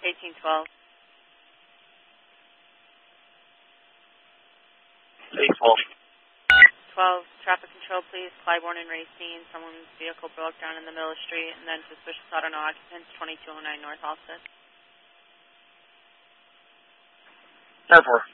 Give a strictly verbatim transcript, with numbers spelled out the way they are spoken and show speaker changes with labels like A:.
A: eighteen twelve.
B: eight twelve.
A: twelve, traffic control, please. Clybourne and Racine. Someone's vehicle broke down in the middle of the street, and then suspicious auto no occupants, twenty-two oh nine North Halsted.
B: ten four.